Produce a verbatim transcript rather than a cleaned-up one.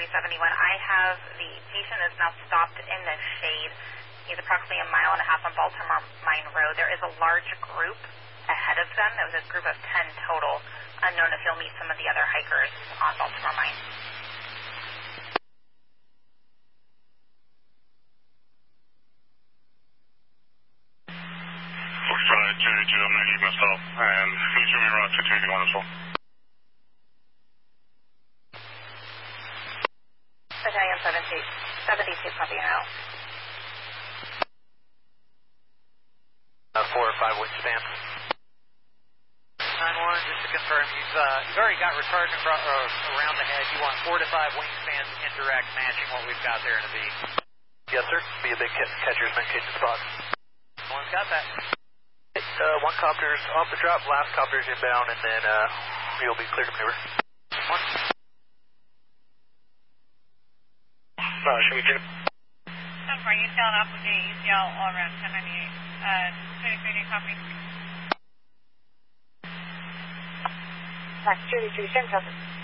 three seventy-one. I have the patient is now stopped in the shade. He's approximately a mile and a half on Baltimore Mine Road. There is a large group ahead of them. There was a group of ten total. Unknown if he'll meet some of the other hikers on Baltimore Mine. forty-five, J J, I'm going to need myself, and can you show me around fifteen eighty-one as well? Battalion seventy, seventy-two, copy now. Uh, four or five wingspan. nine one, just to confirm, you've, uh, you've already got retardant across, uh, around the head. You want four to five wingspans indirect, matching what we've got there in a V. Yes, sir. Be a big catcher's man case spot. One's got that. Uh, one copter's off the drop, last copter's inbound, and then uh, you'll be clear to maneuver. One. Uh, should we do? So far, you tailed off with the E C L all around ten ninety-eight. Uh, twenty-three, copy. Max two three, same copy.